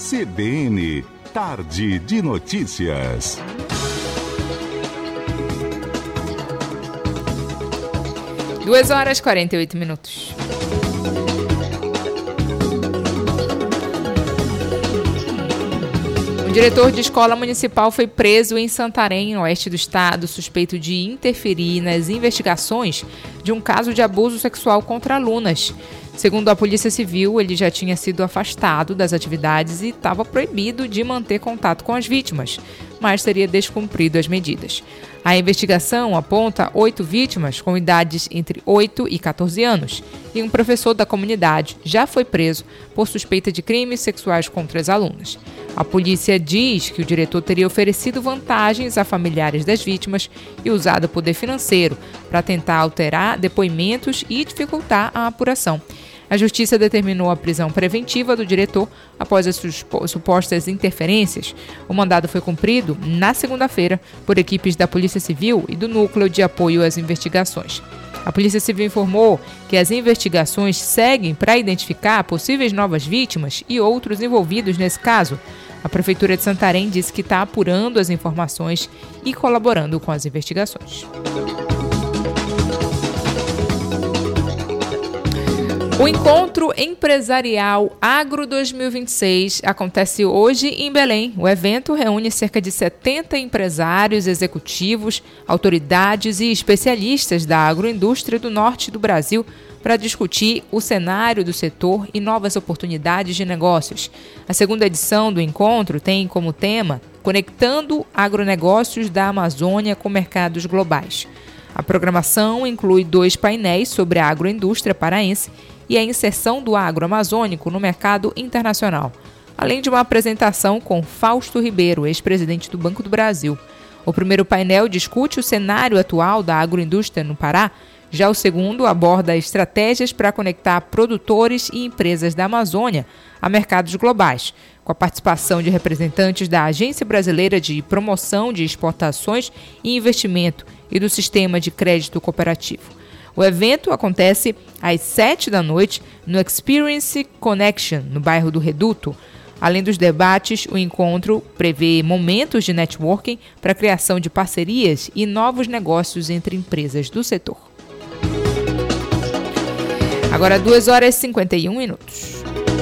CBN, Tarde de Notícias. Duas horas e 48 minutos. O diretor de escola municipal foi preso em Santarém, no oeste do estado, suspeito de interferir nas investigações de um caso de abuso sexual contra alunas. Segundo a Polícia Civil, ele já tinha sido afastado das atividades e estava proibido de manter contato com as vítimas, mas teria descumprido as medidas. A investigação aponta 8 vítimas com idades entre 8 e 14 anos e um professor da comunidade já foi preso por suspeita de crimes sexuais contra as alunas. A polícia diz que o diretor teria oferecido vantagens a familiares das vítimas e usado o poder financeiro para tentar alterar depoimentos e dificultar a apuração. A Justiça determinou a prisão preventiva do diretor após as supostas interferências. O mandado foi cumprido na segunda-feira por equipes da Polícia Civil e do Núcleo de Apoio às Investigações. A Polícia Civil informou que as investigações seguem para identificar possíveis novas vítimas e outros envolvidos nesse caso. A Prefeitura de Santarém disse que está apurando as informações e colaborando com as investigações. O Encontro Empresarial Agro 2026 acontece hoje em Belém. O evento reúne cerca de 70 empresários, executivos, autoridades e especialistas da agroindústria do norte do Brasil para discutir o cenário do setor e novas oportunidades de negócios. A segunda edição do encontro tem como tema Conectando Agronegócios da Amazônia com Mercados Globais. A programação inclui 2 painéis sobre a agroindústria paraense e a inserção do agro amazônico no mercado internacional, além de uma apresentação com Fausto Ribeiro, ex-presidente do Banco do Brasil. O primeiro painel discute o cenário atual da agroindústria no Pará, já o segundo aborda estratégias para conectar produtores e empresas da Amazônia a mercados globais, com a participação de representantes da Agência Brasileira de Promoção de Exportações e Investimento e do Sistema de Crédito Cooperativo. O evento acontece às 19h no Experience Connection, no bairro do Reduto. Além dos debates, o encontro prevê momentos de networking para a criação de parcerias e novos negócios entre empresas do setor. Agora 2 horas e 51 minutos.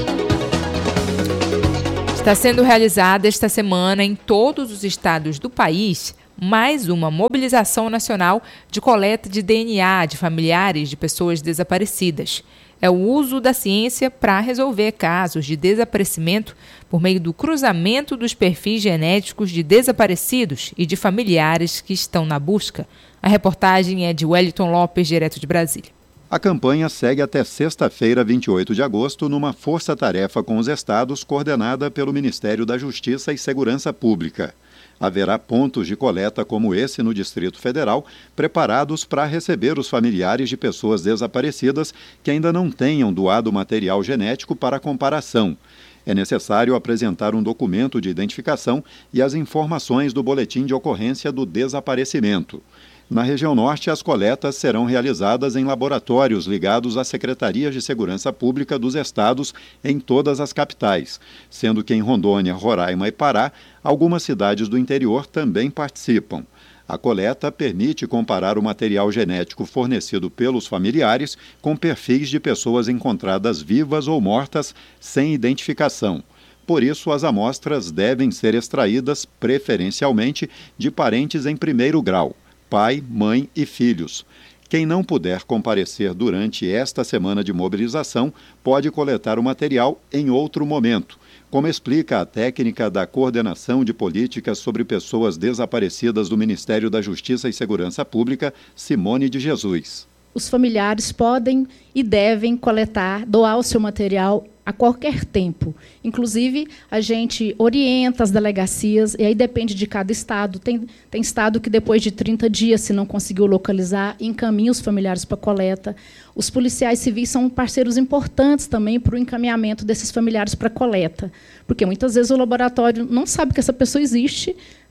Está sendo realizada esta semana em todos os estados do país mais uma mobilização nacional de coleta de DNA de familiares de pessoas desaparecidas. É o uso da ciência para resolver casos de desaparecimento por meio do cruzamento dos perfis genéticos de desaparecidos e de familiares que estão na busca. A reportagem é de Wellington Lopes, direto de Brasília. A campanha segue até sexta-feira, 28 de agosto, numa força-tarefa com os estados coordenada pelo Ministério da Justiça e Segurança Pública. Haverá pontos de coleta como esse no Distrito Federal, preparados para receber os familiares de pessoas desaparecidas que ainda não tenham doado material genético para comparação. É necessário apresentar um documento de identificação e as informações do boletim de ocorrência do desaparecimento. Na região norte, as coletas serão realizadas em laboratórios ligados às secretarias de segurança pública dos estados em todas as capitais, sendo que em Rondônia, Roraima e Pará, algumas cidades do interior também participam. A coleta permite comparar o material genético fornecido pelos familiares com perfis de pessoas encontradas vivas ou mortas sem identificação. Por isso, as amostras devem ser extraídas preferencialmente de parentes em primeiro grau, pai, mãe e filhos. Quem não puder comparecer durante esta semana de mobilização pode coletar o material em outro momento, como explica a técnica da Coordenação de Políticas sobre Pessoas Desaparecidas do Ministério da Justiça e Segurança Pública, Simone de Jesus. Os familiares podem e devem coletar, doar o seu material a qualquer tempo. Inclusive, a gente orienta as delegacias, e aí depende de cada estado. Tem estado que, depois de 30 dias, se não conseguiu localizar, encaminha os familiares para a coleta. Os policiais civis são parceiros importantes também para o encaminhamento desses familiares para a coleta, porque muitas vezes o laboratório não sabe que essa pessoa existe,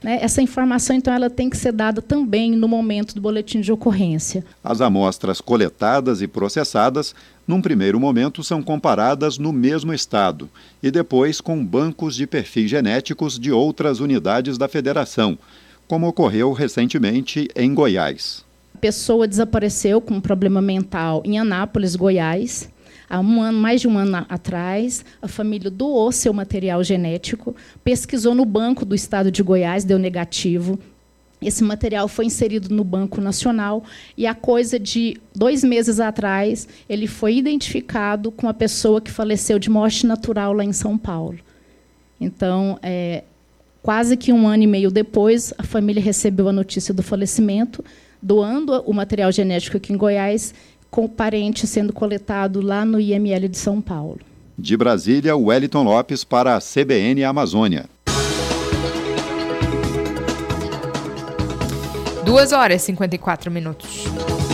né, essa informação, então, ela tem que ser dada também no momento do boletim de ocorrência. As amostras coletadas e processadas, num primeiro momento, são comparadas no mesmo estado e depois com bancos de perfis genéticos de outras unidades da federação, como ocorreu recentemente em Goiás. A pessoa desapareceu com um problema mental em Anápolis, Goiás. Há mais de um ano atrás, a família doou seu material genético, pesquisou no banco do estado de Goiás, deu negativo. Esse material foi inserido no Banco Nacional e, há coisa de 2 meses atrás, ele foi identificado com a pessoa que faleceu de morte natural lá em São Paulo. Então, quase que 1 ano e meio depois, a família recebeu a notícia do falecimento, doando o material genético aqui em Goiás, com o parente sendo coletado lá no IML de São Paulo. De Brasília, Wellington Lopes para a CBN Amazônia. 2h54.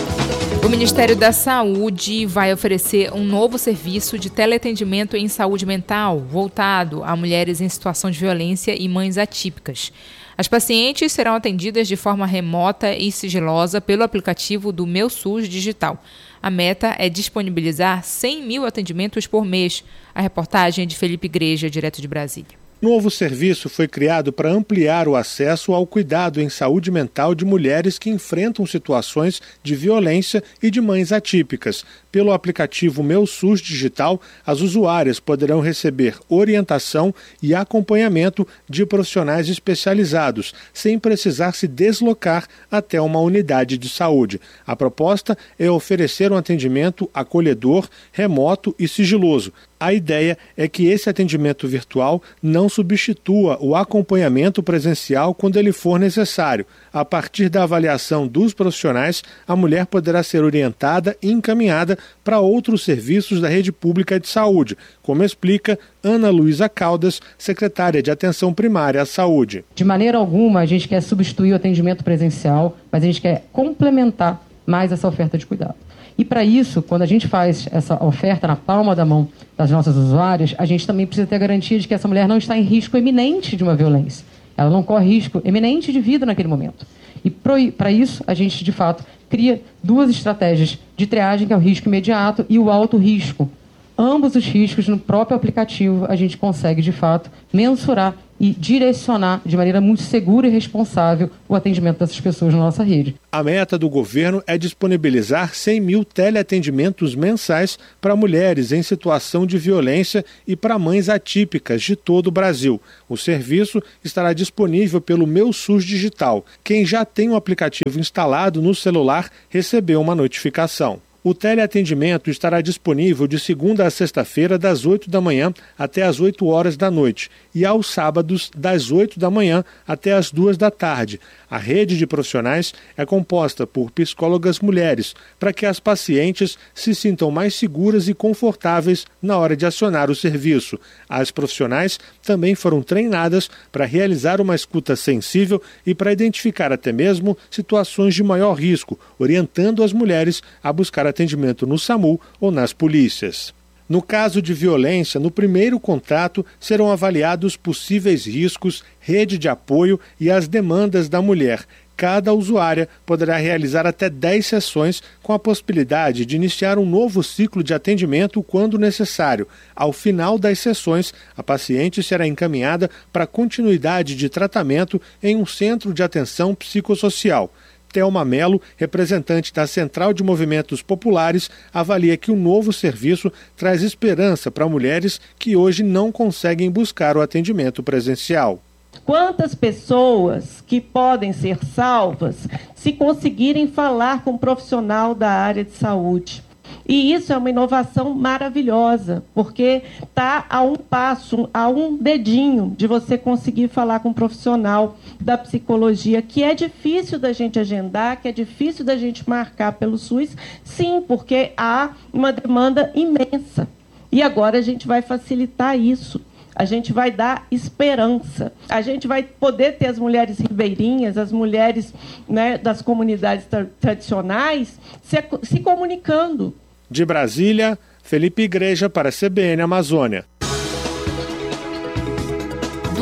O Ministério da Saúde vai oferecer um novo serviço de teleatendimento em saúde mental, voltado a mulheres em situação de violência e mães atípicas. As pacientes serão atendidas de forma remota e sigilosa pelo aplicativo do Meu SUS Digital. A meta é disponibilizar 100 mil atendimentos por mês. A reportagem é de Felipe Igreja, direto de Brasília. Novo serviço foi criado para ampliar o acesso ao cuidado em saúde mental de mulheres que enfrentam situações de violência e de mães atípicas. Pelo aplicativo Meu SUS Digital, as usuárias poderão receber orientação e acompanhamento de profissionais especializados, sem precisar se deslocar até uma unidade de saúde. A proposta é oferecer um atendimento acolhedor, remoto e sigiloso. A ideia é que esse atendimento virtual não substitua o acompanhamento presencial quando ele for necessário. A partir da avaliação dos profissionais, a mulher poderá ser orientada e encaminhada para outros serviços da rede pública de saúde, como explica Ana Luísa Caldas, secretária de Atenção Primária à Saúde. De maneira alguma, a gente quer substituir o atendimento presencial, mas a gente quer complementar mais essa oferta de cuidado. E para isso, quando a gente faz essa oferta na palma da mão das nossas usuárias, a gente também precisa ter a garantia de que essa mulher não está em risco eminente de uma violência. Ela não corre risco eminente de vida naquele momento. E para isso, a gente, de fato, cria 2 estratégias de triagem, que é o risco imediato e o alto risco. Ambos os riscos, no próprio aplicativo, a gente consegue, de fato, mensurar e direcionar de maneira muito segura e responsável o atendimento dessas pessoas na nossa rede. A meta do governo é disponibilizar 100 mil teleatendimentos mensais para mulheres em situação de violência e para mães atípicas de todo o Brasil. O serviço estará disponível pelo Meu SUS Digital. Quem já tem o aplicativo instalado no celular recebeu uma notificação. O teleatendimento estará disponível de segunda a sexta-feira, das 8 da manhã até as 8 horas da noite, e aos sábados, das 8 da manhã até as 2 da tarde. A rede de profissionais é composta por psicólogas mulheres, para que as pacientes se sintam mais seguras e confortáveis na hora de acionar o serviço. As profissionais também foram treinadas para realizar uma escuta sensível e para identificar até mesmo situações de maior risco, orientando as mulheres a buscar atendimento no SAMU ou nas polícias. No caso de violência, no primeiro contato serão avaliados possíveis riscos, rede de apoio e as demandas da mulher. Cada usuária poderá realizar até 10 sessões, com a possibilidade de iniciar um novo ciclo de atendimento quando necessário. Ao final das sessões, a paciente será encaminhada para continuidade de tratamento em um centro de atenção psicossocial. Thelma Mello, representante da Central de Movimentos Populares, avalia que o novo serviço traz esperança para mulheres que hoje não conseguem buscar o atendimento presencial. Quantas pessoas que podem ser salvas se conseguirem falar com um profissional da área de saúde? E isso é uma inovação maravilhosa, porque está a um passo, a um dedinho de você conseguir falar com um profissional da psicologia, que é difícil da gente agendar, que é difícil da gente marcar pelo SUS, sim, porque há uma demanda imensa. E agora a gente vai facilitar isso. A gente vai dar esperança. A gente vai poder ter as mulheres ribeirinhas, as mulheres, né, das comunidades tradicionais se comunicando. De Brasília, Felipe Igreja para a CBN Amazônia.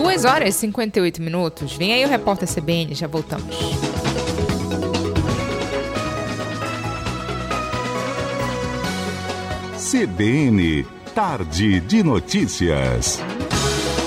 2h58. Vem aí o repórter CBN, já voltamos. CBN, Tarde de Notícias.